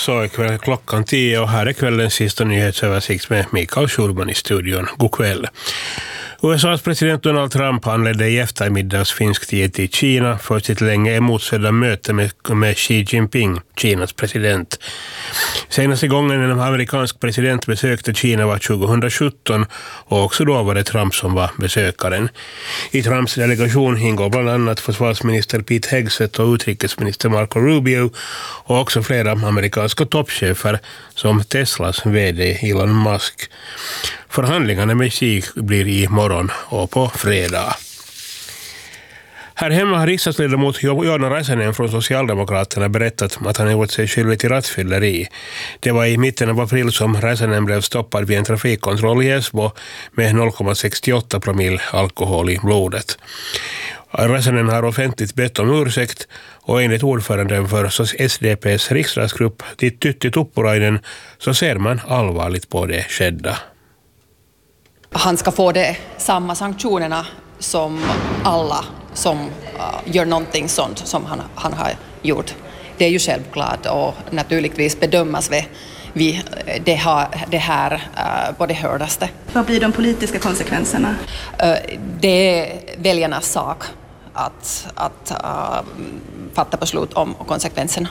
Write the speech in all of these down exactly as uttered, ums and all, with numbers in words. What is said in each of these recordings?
så är kväll klockan tio och här är kvällens sista nyhetsöversikt med Mikael Schulman i studion. God kväll. U S A:s president Donald Trump anledde i eftermiddags finsk tid till Kina för sitt länge emotsedda möte med, med Xi Jinping, Kinas president. Senaste gången en amerikansk president besökte Kina var tjugohundrasjutton och också då var det Trump som var besökaren. I Trumps delegation ingår bland annat försvarsminister Pete Hegseth och utrikesminister Marco Rubio och också flera amerikanska toppchefer som Teslas vd Elon Musk. Förhandlingarna med Xi blir i morgon och på fredag. Här hemma har riksdagsledamot Joona Räsänen från Socialdemokraterna berättat att han gjort sig skyldig till rattfylleri. Det var i mitten av april som Räsänen blev stoppad vid en trafikkontroll i Esbo med noll komma sextioåtta promille alkohol i blodet. Räsänen har offentligt bett om ursäkt och enligt ordföranden för S D P:s riksdagsgrupp Tytti Tuppurainen så ser man allvarligt på det skedda. Han ska få det samma sanktionerna som alla som uh, gör någonting sånt som han, han har gjort. Det är ju självklart och naturligtvis bedömas vi, vi det, har, det här uh, på det hördaste. Vad blir de politiska konsekvenserna? Uh, det är väljarnas sak att, att uh, fatta beslut om konsekvenserna.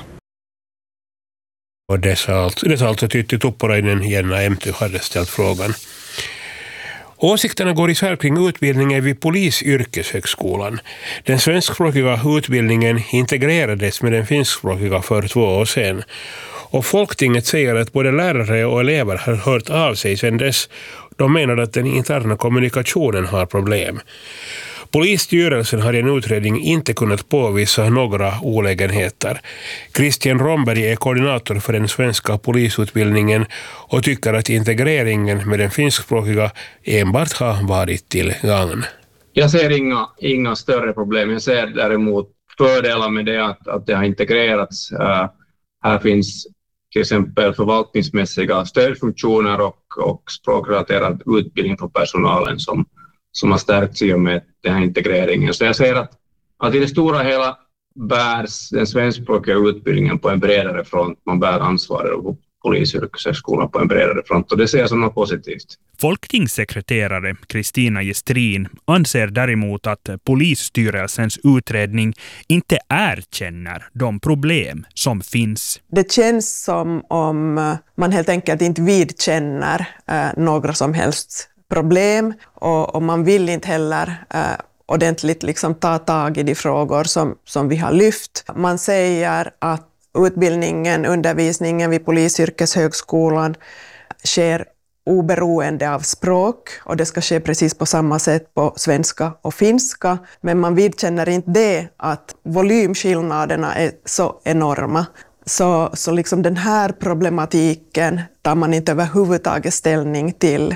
Och det sa alltså, det sa alltså Tytti Tuppurainen igen när M T hade ställt frågan. Åsikterna går isär kring utbildningen vid Polisyrkeshögskolan. Den svenskspråkiga utbildningen integrerades med den finskspråkiga för två år sedan. Och Folktinget säger att både lärare och elever har hört av sig sedan dess. De menar att den interna kommunikationen har problem. Polisstyrelsen har i en utredning inte kunnat påvisa några olägenheter. Christian Romberg är koordinator för den svenska polisutbildningen och tycker att integreringen med den finskspråkiga enbart har varit till gagn. Jag ser inga, inga större problem. Jag ser däremot fördelar med det att, att det har integrerats. Uh, här finns till exempel förvaltningsmässiga stödfunktioner och, och språkrelaterad utbildning för personalen som som har stärkts i och med den här integreringen. Så jag ser att, att i det stora hela bärs den svenskspråkiga utbildningen på en bredare front. Man bär ansvaret på Polisyrkeshögskolan på en bredare front och det ser jag som något positivt. Folktingssekreterare Kristina Gestrin anser däremot att polisstyrelsens utredning inte erkänner de problem som finns. Det känns som om man helt enkelt inte vidkänner eh, några som helst problem och, och man vill inte heller eh, ordentligt liksom ta tag i de frågor som, som vi har lyft. Man säger att utbildningen, undervisningen vid Polisyrkeshögskolan sker oberoende av språk och det ska ske precis på samma sätt på svenska och finska. Men man vidkänner inte det att volymskillnaderna är så enorma. Så, så liksom den här problematiken tar man inte överhuvudtaget ställning till.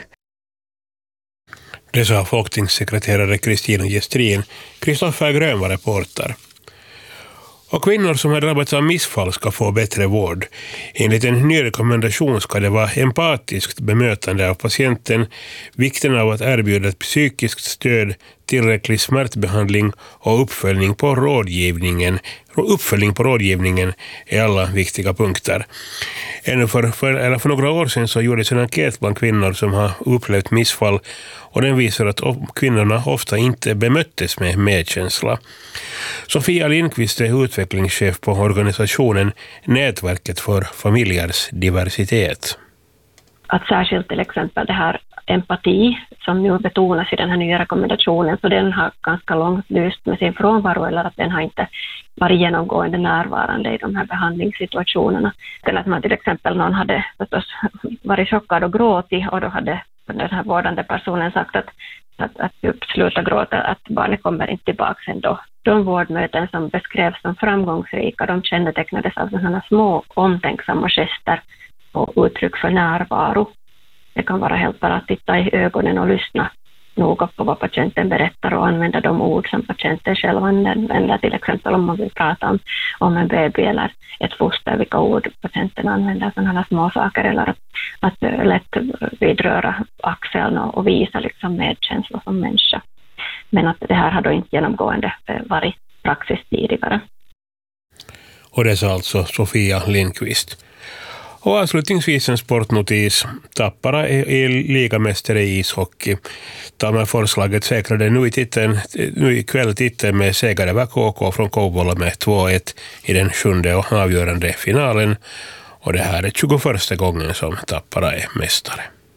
Det sa folktingssekreterare Kristina Gestrin. Kristoffer Grön var reporter. Och kvinnor som har drabbats av missfall ska få bättre vård. Enligt en ny rekommendation ska det vara empatiskt bemötande av patienten, vikten av att erbjuda ett psykiskt stöd, tillräcklig smärtbehandling och uppföljning på rådgivningen. Uppföljning på rådgivningen är alla viktiga punkter. Ännu för, för, eller för några år sedan så gjordes en enkät bland kvinnor som har upplevt missfall och den visar att kvinnorna ofta inte bemöttes med medkänsla. Sofia Lindqvist är utvecklingschef på organisationen Nätverket för familjers diversitet. Att särskilt till exempel det här empati som nu betonas i den här nya rekommendationen, så den har ganska långt lyst med sin frånvaro eller att den har inte varit genomgående närvarande i de här behandlingssituationerna. Den att man till exempel någon hade förstås varit chockad och gråtit och då hade den här vårdande personen sagt att, att, att sluta gråta, att barnet kommer inte tillbaka ändå. De vårdmöten som beskrevs som framgångsrika, de kännetecknades av sådana små omtänksamma gester och uttryck för närvaro. Det kan vara helt bara att titta i ögonen och lyssna noga på vad patienten berättar och använda de ord som patienten själv använder. Till exempel om man vill prata om, om en baby eller ett foster, vilka ord patienten använder, sådana små saker. Eller att, att lätt vidröra axeln och, och visa liksom medkänsla som människa. Men att det här har då inte genomgående varit praxis tidigare. Och det sa alltså Sofia Lindqvist. Och avslutningsvis en sportnotis. Tappara är ligamästare i ishockey. Tammerforslaget säkrade nu, i titeln, nu ikväll titeln med seger över K K från Kouvola med två ett i den sjunde och avgörande finalen. Och det här är tjugoförsta gången som Tappara är mästare.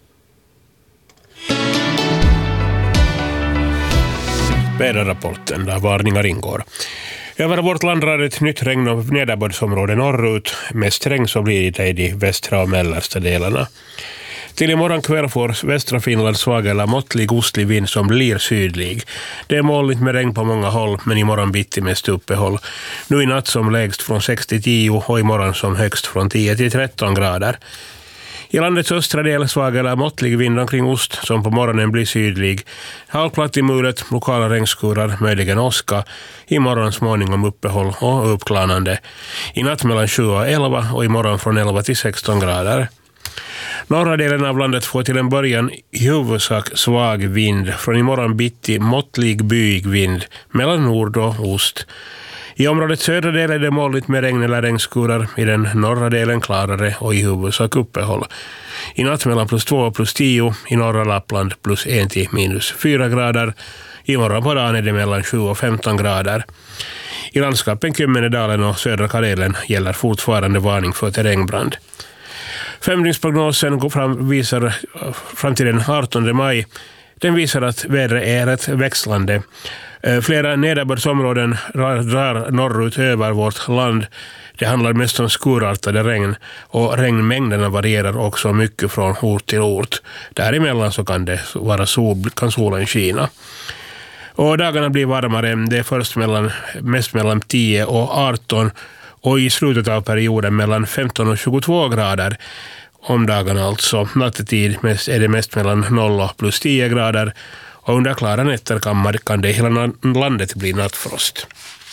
Väderrapporten där varningar ingår. Över vårt land rör ett nytt regn- och nederbördsområde norrut. Mest regn så blir det i de västra och mellersta delarna. Till imorgon kväll får västra Finland svag eller måttlig ostlig vind som blir sydlig. Det är molnigt med regn på många håll, men imorgon bitti mest uppehåll. Nu i natt som lägst från sex till tio och imorgon som högst från tio till tretton grader. I landets östra del svag eller måttlig vind omkring ost som på morgonen blir sydlig. Halvplatt i mulet, lokala regnskurar, möjligen åska. Imorgon småningom uppehåll och uppklarnande. I natt mellan sju och elva och imorgon från elva till sexton grader. Norra delen av landet får till en början i huvudsak svag vind. Från imorgon bitti måttlig byig vind mellan nord och ost. I området södra delen är det molnigt med regn eller regnskurar, i den norra delen klarare och i huvudsak uppehåll. I natt mellan plus två och plus tio, i norra Lappland plus en till minus fyra grader. I morgon på dagen är det mellan sju och femton grader. I landskapen Kymmenedalen och södra Karelen gäller fortfarande varning för terrängbrand. Femdygnsprognosen går fram, visar fram till den artonde maj. Den visar att vädret är ett växlande. Flera nederbördsområden drar norrut över vårt land. Det handlar mest om skurartade regn och regnmängderna varierar också mycket från ort till ort. Däremellan så kan det vara sol, kan solen skina. Och dagarna blir varmare. Det är först mellan, mest mellan tio och arton och i slutet av perioden mellan femton och tjugotvå grader. Om dagarna alltså. Nattetid är det mest mellan noll och plus tio grader. Och under klara nätter kan, kan det hela landet bli nattfrost.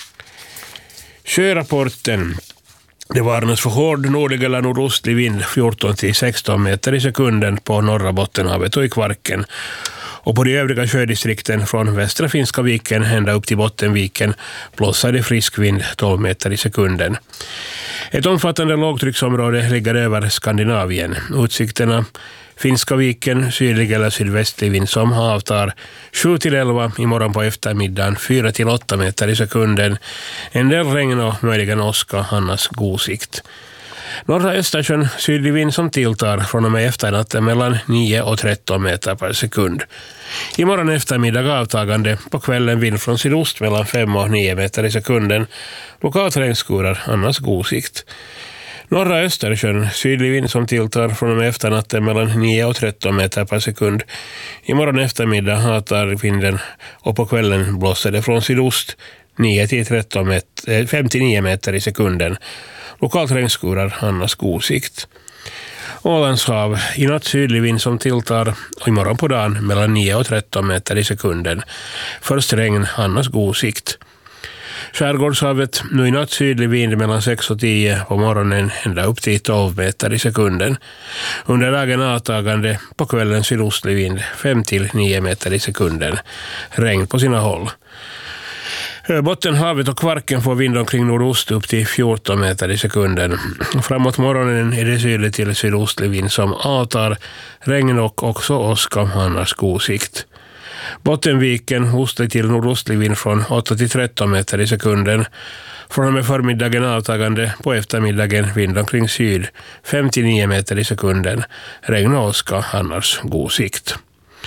Sjörapporten. Det varnas för hård nordlig eller nordostlig vind fjorton till sexton meter i sekunden på norra Bottenhavet och i Kvarken. Och på de övriga sjödistrikten från västra Finska viken ända upp till Bottenviken blåser det frisk vind tolv meter i sekunden. Ett omfattande lågtrycksområde ligger över Skandinavien. Utsikterna: Finska viken, sydlig eller sydvästlig vind som avtar sju till elva imorgon på eftermiddagen, fyra till åtta meter i sekunden. En del regn och möjligen åska, annars god sikt. Norra Östersjön, sydlig vind som tilltar från och med efternatten mellan nio och tretton meter per sekund. Imorgon eftermiddag avtagande, på kvällen vind från sydost mellan fem och nio meter i sekunden. Lokalt regnskurar, annars god sikt. Norra Östersjön, sydlig vind som tilltar från och med efternatten mellan nio och tretton meter per sekund. Imorgon eftermiddag avtar vinden och på kvällen blåser det från sydost nio till tretton meter, fem till nio meter i sekunden. Lokalt regnskurar, annars god sikt. Ålandshav, i natt sydlig vind som tilltar och imorgon på dagen mellan nio och tretton meter i sekunden. Först regn, annars god sikt. Skärgårdshavet, nu i natt sydlig vind mellan sex och tio på morgonen ända upp till tolv meter i sekunden. Under dagen avtagande, på kvällen sydostlig vind fem till nio meter i sekunden. Regn på sina håll. Bottenhavet och Kvarken får vind omkring nordost upp till fjorton meter i sekunden. Framåt morgonen är det sydlig till sydostlig vind som avtar, regn och också åska, annars god sikt. Bottenviken, ostlig till nordostlig vind från åtta till tretton meter i sekunden. Från och med förmiddagen avtagande, på eftermiddagen vind omkring syd, fem till nio meter i sekunden. Regn och åska, annars god sikt.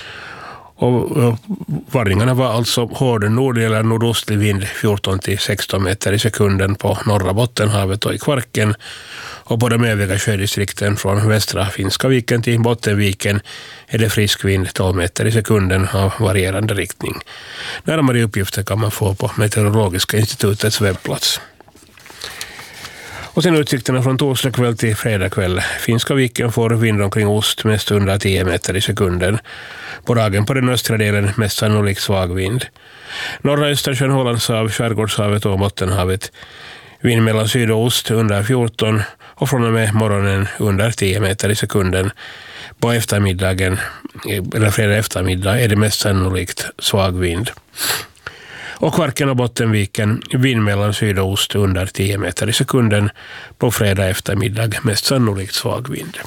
Och, och varningarna var alltså hård nord- eller nordostlig vind fjorton till sexton meter i sekunden på norra Bottenhavet och i Kvarken. Och på de övriga sjödistrikten från västra Finska viken till Bottenviken är det frisk vind tolv meter i sekunden av varierande riktning. Närmare uppgifter kan man få på Meteorologiska institutets webbplats. Och sen utsikterna från torsdag kväll till fredag kväll. Finska viken får vind omkring ost mest under tio meter i sekunden. På dagen på den östra delen mest sannolikt svag vind. Norra Östersjön, Ålandshav, Skärgårdshavet och Bottenhavet. Vind mellan syd och ost under fjorton och från och med morgonen under tio meter i sekunden. På eftermiddagen, eller fredag eftermiddag, är det mest sannolikt svag vind. Och Kvarken och Bottenviken vind mellan syd och ost under tio meter i sekunden. På fredag eftermiddag mest sannolikt svag vind.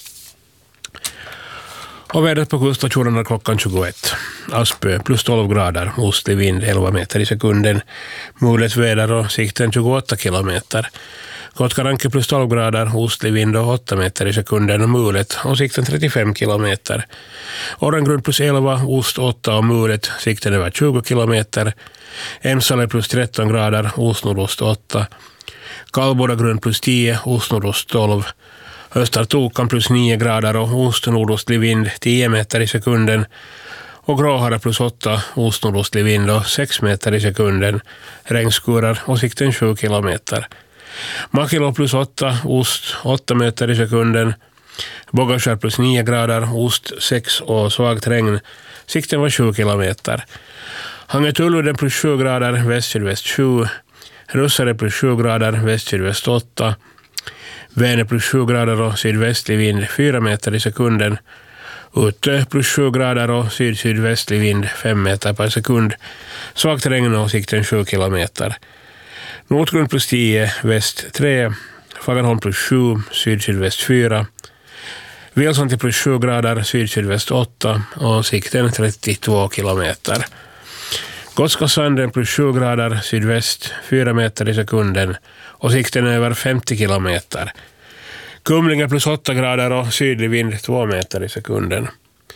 Och vädret på kuststationerna klockan tjugoett. Aspö plus tolv grader, ostlig vind elva meter i sekunden. Mulet väder och sikten tjugoåtta kilometer. Kotkaranke plus tolv grader, ostlig vind och åtta meter i sekunden och mulet och sikten trettiofem kilometer. Orrengrund plus elva, ost åtta och mulet, sikten över tjugo kilometer. Emsale plus tretton grader, ostnordost åtta. Kallbodagrund plus tio, ostnordost tolv. Östertokan plus nio grader och ostnordostlig vind tio meter i sekunden. Och Gråhara plus åtta, ostnordostlig vind och sex meter i sekunden. Regnskurar och sikten sju kilometer. Makilo plus åtta, ost åtta meter i sekunden. Bogaskär plus nio grader, ost sex och svagt regn. Sikten var sju kilometer. Hangetulvuden plus sju grader, väst-sydväst sju. Russare plus sju grader, väst-sydväst åtta. Vänern plus sju grader och sydvästlig vind fyra meter i sekunden. Utö plus sju grader och syd-sydvästlig vind fem meter per sekund. Svagt regn och sikten sju kilometer. Nordgrund plus tio, väst tre. Fagerholm plus sju, syd-sydväst fyra. Vilsanti plus sju grader, syd-sydväst åtta och sikten trettiotvå kilometer. Gotskasanden plus sju grader, sydväst fyra meter i sekunden och sikten över femtio kilometer. Kumlinge plus åtta grader och sydlig vind två meter i sekunden.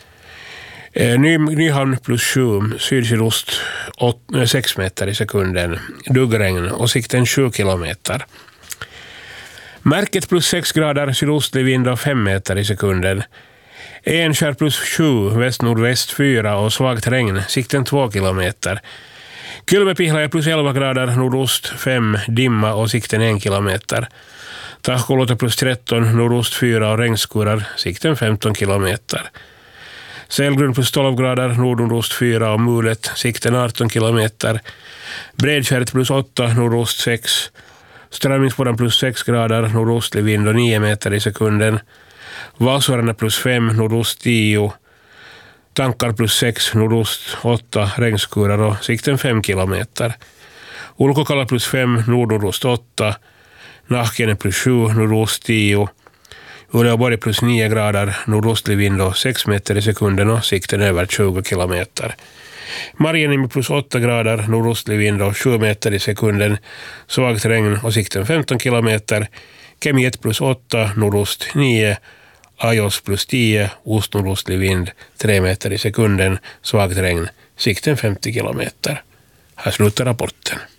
Ny, Nyhamn plus sju, syd-sydost sex meter i sekunden. Duggregn och sikten sju kilometer. Märket plus sex grader, sydostlig vind och fem meter i sekunden. Enskär plus sju, väst-nordväst fyra och svagt regn, sikten två kilometer. Kylmäpihlaja plus elva grader, nordost fem, dimma och sikten en kilometer. Tahkoluoto plus tretton, nordost fyra och regnskurar, sikten femton kilometer. Sälgrund plus tolv grader, nordost fyra och mulet, sikten arton kilometer. Bredskäret plus åtta, nordost sex. Strömmingsbodan plus sex grader, nordostlig vind och nio meter i sekunden. Valsvararna plus fem, nordost tio. Tankar plus sex, nordost åtta, regnskurar och sikten fem kilometer. Ulkokala plus fem, nordnordost åtta. Nahkenen plus sju, nordost tio. Uleåborg plus nio grader, nordostlig vind och sex meter i sekunden och sikten över tjugo kilometer. Marjaniemi plus åtta grader, nordostlig vind och sju meter i sekunden, svagt regn och sikten femton kilometer. Kemi ett plus åtta, nordost nio. Ajos plus tio, ostnordostlig vind tre meter i sekunden, svagt regn, sikten femtio kilometer. Här slutar rapporten.